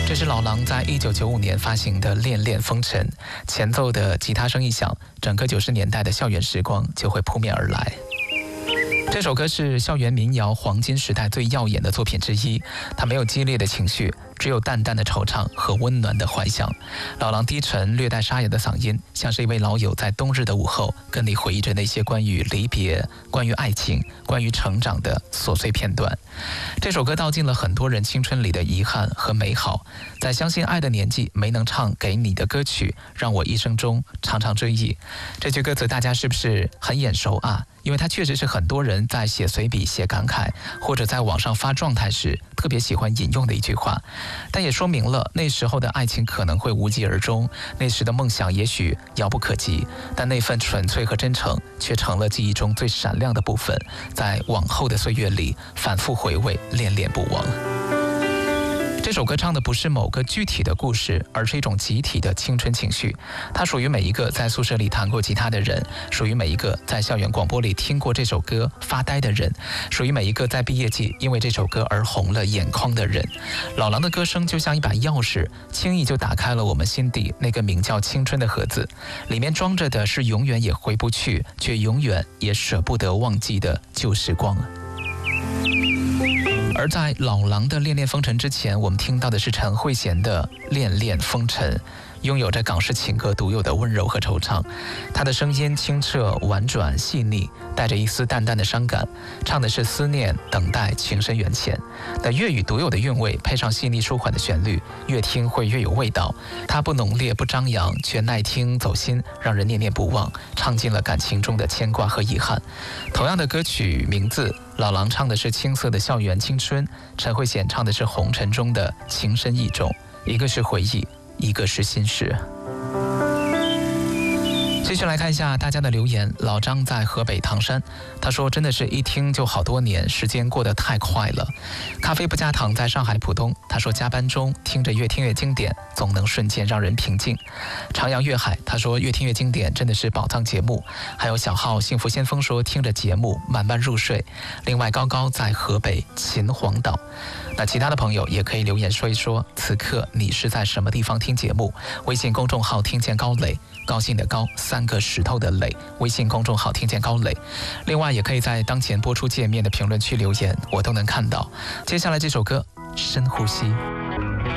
这是老狼在1995年发行的《恋恋风尘》，前奏的吉他声一响，整个90年代的校园时光就会扑面而来。这首歌是校园民谣黄金时代最耀眼的作品之一，它没有激烈的情绪，只有淡淡的惆怅和温暖的怀想。老狼低沉略带沙哑的嗓音，像是一位老友在冬日的午后跟你回忆着那些关于离别、关于爱情、关于成长的琐碎片段。这首歌道尽了很多人青春里的遗憾和美好，在相信爱的年纪没能唱给你的歌曲，让我一生中常常追忆。这句歌词大家是不是很眼熟啊？因为它确实是很多人在写随笔、写感慨，或者在网上发状态时特别喜欢引用的一句话。但也说明了那时候的爱情可能会无疾而终，那时的梦想也许遥不可及，但那份纯粹和真诚却成了记忆中最闪亮的部分，在往后的岁月里反复回味，恋恋不忘。这首歌唱的不是某个具体的故事，而是一种集体的青春情绪。它属于每一个在宿舍里弹过吉他的人，属于每一个在校园广播里听过这首歌发呆的人，属于每一个在毕业季因为这首歌而红了眼眶的人。老狼的歌声就像一把钥匙，轻易就打开了我们心底那个名叫青春的盒子，里面装着的是永远也回不去，却永远也舍不得忘记的旧时光。而在老狼的《恋恋风尘》之前，我们听到的是陈慧娴的《恋恋风尘》，拥有着港式情歌独有的温柔和惆怅。她的声音清澈婉转细腻，带着一丝淡淡的伤感，唱的是思念、等待、情深缘浅。那粤语独有的韵味，配上细腻舒缓的旋律，越听会越有味道。它不浓烈不张扬，却耐听走心，让人念念不忘，唱尽了感情中的牵挂和遗憾。同样的歌曲名字，老狼唱的是青涩的校园青春，陈慧娴唱的是红尘中的情深意重，一个是回忆，一个是心事。继续来看一下大家的留言。老张在河北唐山，他说真的是一听就好多年，时间过得太快了。咖啡不加糖在上海浦东，他说加班中听着越听越经典，总能瞬间让人平静。徜徉粤海，他说越听越经典，真的是宝藏节目。还有小号幸福先锋说听着节目慢慢入睡。另外高高在河北秦皇岛。那其他的朋友也可以留言说一说，此刻你是在什么地方听节目？微信公众号听见高磊，高兴的高，3个石头的磊，微信公众号听见高磊。另外也可以在当前播出界面的评论区留言，我都能看到。接下来这首歌，深呼吸。